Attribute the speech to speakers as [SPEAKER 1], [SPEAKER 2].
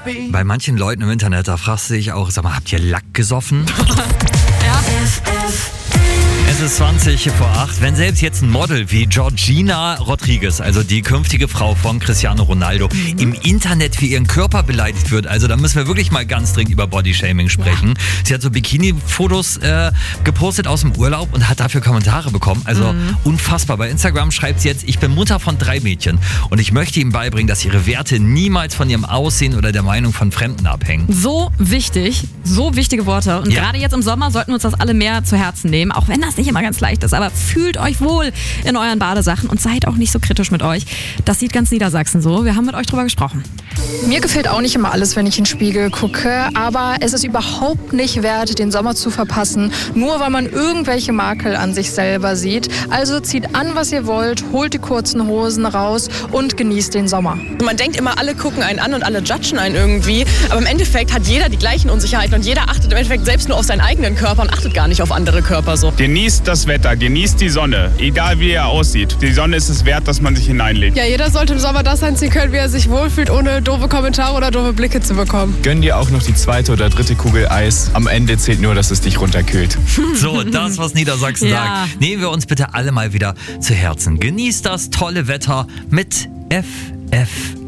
[SPEAKER 1] Bei manchen Leuten im Internet, da fragst du dich auch, sag mal, habt ihr Lack gesoffen?
[SPEAKER 2] Ja.
[SPEAKER 1] Es ist 20 vor 8. Wenn selbst jetzt ein Model wie Georgina Rodriguez, also die künftige Frau von Cristiano Ronaldo, im Internet für ihren Körper beleidigt wird, also da müssen wir wirklich mal ganz dringend über Bodyshaming sprechen. Ja. Sie hat so Bikini-Fotos gepostet aus dem Urlaub und hat dafür Kommentare bekommen. Also unfassbar. Bei Instagram schreibt sie jetzt, ich bin Mutter von 3 Mädchen und ich möchte ihnen beibringen, dass ihre Werte niemals von ihrem Aussehen oder der Meinung von Fremden abhängen.
[SPEAKER 2] So wichtig, so wichtige Worte. Und gerade jetzt im Sommer sollten wir uns das alle mehr zu Herzen nehmen, auch wenn das nicht immer ganz leicht ist. Aber fühlt euch wohl in euren Badesachen und seid auch nicht so kritisch mit euch. Das sieht ganz Niedersachsen so. Wir haben mit euch drüber gesprochen.
[SPEAKER 3] Mir gefällt auch nicht immer alles, wenn ich in den Spiegel gucke, aber es ist überhaupt nicht wert, den Sommer zu verpassen, nur weil man irgendwelche Makel an sich selber sieht. Also zieht an, was ihr wollt, holt die kurzen Hosen raus und genießt den Sommer.
[SPEAKER 4] Man denkt immer, alle gucken einen an und alle judgen einen irgendwie, aber im Endeffekt hat jeder die gleichen Unsicherheiten und jeder achtet im Endeffekt selbst nur auf seinen eigenen Körper und achtet gar nicht auf andere Körper so.
[SPEAKER 5] Genießt das Wetter, genießt die Sonne, egal wie er aussieht. Die Sonne ist es wert, dass man sich hineinlegt.
[SPEAKER 6] Ja, jeder sollte im Sommer das anziehen können, wie er sich wohlfühlt, ohne doofe Kommentare oder doofe Blicke zu bekommen.
[SPEAKER 7] Gönn dir auch noch die 2. oder 3. Kugel Eis. Am Ende zählt nur, dass es dich runterkühlt.
[SPEAKER 1] So, das, was Niedersachsen sagt, nehmen wir uns bitte alle mal wieder zu Herzen. Genießt das tolle Wetter mit FFN.